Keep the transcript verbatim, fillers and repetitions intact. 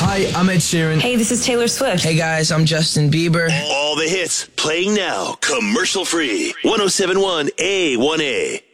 Hi, I'm Ed Sheeran. Hey, this is Taylor Swift. Hey guys, I'm Justin Bieber. All the hits playing now, commercial free. one oh seven point one A one A.